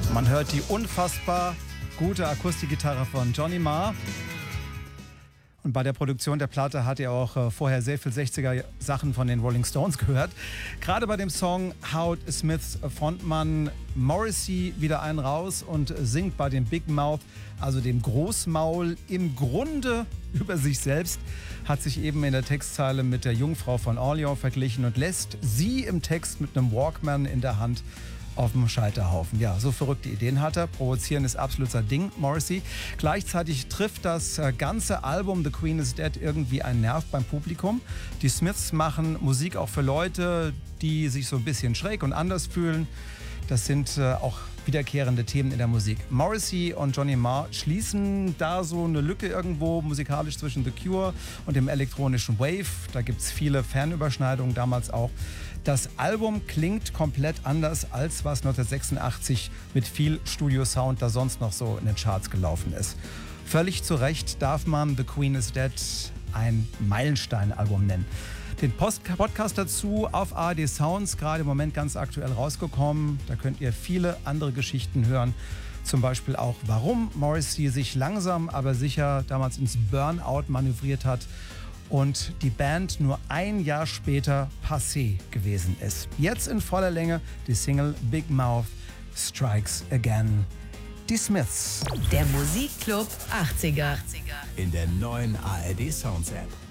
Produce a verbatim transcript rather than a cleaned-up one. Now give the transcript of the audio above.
Man hört die unfassbar gute Akustikgitarre von Johnny Marr. Und bei der Produktion der Platte hat er auch äh, vorher sehr viel sechziger-Sachen von den Rolling Stones gehört. Gerade bei dem Song haut Smiths Frontmann Morrissey wieder einen raus und singt bei dem Big Mouth, also dem Großmaul, im Grunde über sich selbst, hat sich eben in der Textzeile mit der Jungfrau von Orleans verglichen und lässt sie im Text mit einem Walkman in der Hand auf dem Scheiterhaufen. Ja, so verrückte Ideen hat er. Provozieren ist absolut sein Ding, Morrissey. Gleichzeitig trifft das ganze Album The Queen is Dead irgendwie einen Nerv beim Publikum. Die Smiths machen Musik auch für Leute, die sich so ein bisschen schräg und anders fühlen. Das sind äh, auch wiederkehrende Themen in der Musik. Morrissey und Johnny Marr schließen da so eine Lücke irgendwo musikalisch zwischen The Cure und dem elektronischen Wave. Da gibt es viele Fernüberschneidungen damals auch. Das Album klingt komplett anders, als was neunzehnhundertsechsundachtzig mit viel Studio-Sound da sonst noch so in den Charts gelaufen ist. Völlig zu Recht darf man The Queen is Dead ein Meilenstein-Album nennen. Den Post- Podcast dazu auf A R D Sounds, gerade im Moment ganz aktuell rausgekommen. Da könnt ihr viele andere Geschichten hören. Zum Beispiel auch, warum Morrissey sich langsam, aber sicher damals ins Burnout manövriert hat und die Band nur ein Jahr später passé gewesen ist. Jetzt in voller Länge die Single Big Mouth Strikes Again. Die Smiths. Der Musikclub achtziger. In der neuen A R D Sounds App.